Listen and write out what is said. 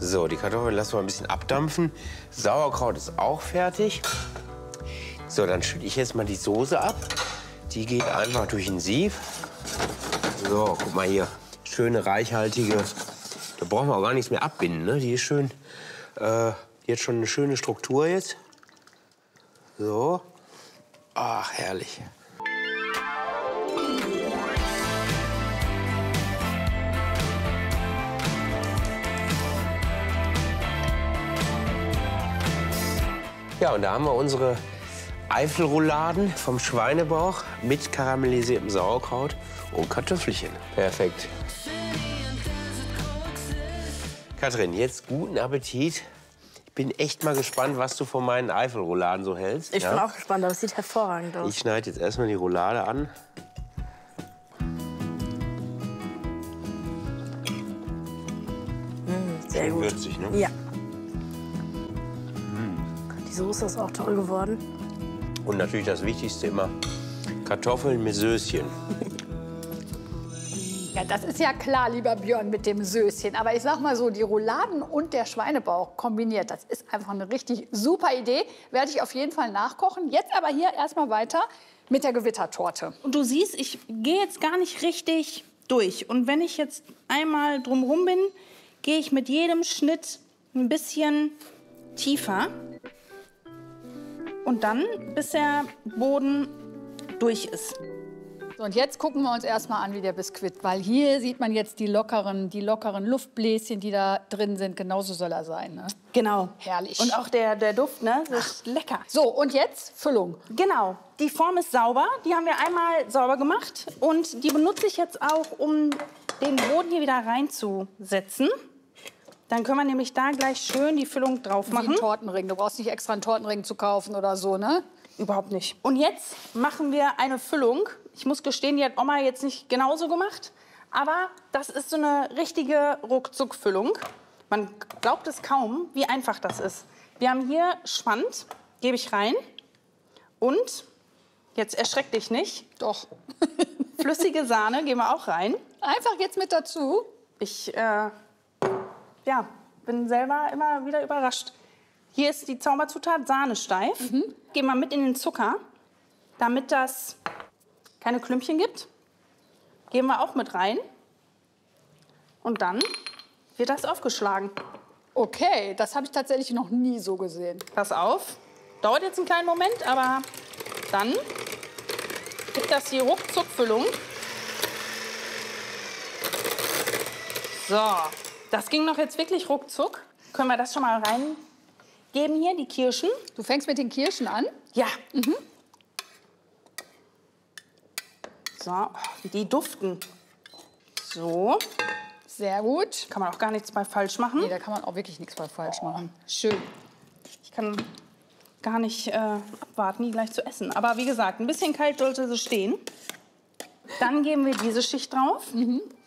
So, die Kartoffeln lassen wir ein bisschen abdampfen. Sauerkraut ist auch fertig. So, dann schütte ich jetzt mal die Soße ab. Die geht einfach durch ein Sieb. So, guck mal hier. Schöne, reichhaltige. Da brauchen wir auch gar nichts mehr abbinden, ne? Die ist schön. Jetzt schon eine schöne Struktur jetzt. So. Ach, herrlich. Ja, und da haben wir unsere Eifelrouladen vom Schweinebauch mit karamellisiertem Sauerkraut und Kartoffelchen. Perfekt. Katrin, jetzt guten Appetit. Ich bin echt mal gespannt, was du von meinen Eifelrouladen so hältst. Ich bin auch gespannt, aber es sieht hervorragend aus. Ich schneide jetzt erstmal die Roulade an. Sehr gut. Würzig, ne? Ja. Die Soße ist auch toll geworden. Und natürlich das Wichtigste immer, Kartoffeln mit Söschen. Ja, das ist ja klar, lieber Björn, mit dem Söschen. Aber ich sag mal so, die Rouladen und der Schweinebauch kombiniert, das ist einfach eine richtig super Idee. Werde ich auf jeden Fall nachkochen. Jetzt aber hier erstmal weiter mit der Gewittertorte. Und du siehst, ich gehe jetzt gar nicht richtig durch. Und wenn ich jetzt einmal drumherum bin, gehe ich mit jedem Schnitt ein bisschen tiefer. Und dann, bis der Boden durch ist. So, und jetzt gucken wir uns erstmal an, wie der Biskuit, weil hier sieht man jetzt die lockeren Luftbläschen, die da drin sind. Genauso soll er sein, ne? Genau. Herrlich. Und auch der Duft, ne? Das ist lecker. So, und jetzt Füllung. Genau. Die Form ist sauber. Die haben wir einmal sauber gemacht. Und die benutze ich jetzt auch, um den Boden hier wieder reinzusetzen. Dann können wir nämlich da gleich schön die Füllung drauf machen. Wie ein Tortenring. Du brauchst nicht extra einen Tortenring zu kaufen oder so, ne? Überhaupt nicht. Und jetzt machen wir eine Füllung. Ich muss gestehen, die hat Oma jetzt nicht genauso gemacht. Aber das ist so eine richtige Ruckzuck-Füllung. Man glaubt es kaum, wie einfach das ist. Wir haben hier Schwand, gebe ich rein. Und, jetzt erschreck dich nicht, Doch. flüssige Sahne geben wir auch rein. Einfach jetzt mit dazu. Ich ja, bin selber immer wieder überrascht. Hier ist die Zauberzutat Sahne steif. Gehen wir mit in den Zucker, damit das keine Klümpchen gibt. Geben wir auch mit rein. Und dann wird das aufgeschlagen. Okay, das habe ich tatsächlich noch nie so gesehen. Pass auf. Dauert jetzt einen kleinen Moment, aber dann gibt das die Ruckzuck-Füllung. So, das ging doch jetzt wirklich ruckzuck. Können wir das schon mal reingeben hier, die Kirschen? Du fängst mit den Kirschen an? Ja. So, die duften. So, Sehr gut. kann man auch gar nichts bei falsch machen. Nee, da kann man auch wirklich nichts bei falsch machen. Schön. Ich kann gar nicht abwarten, die gleich zu essen. Aber wie gesagt, ein bisschen kalt sollte sie stehen. Dann geben wir diese Schicht drauf.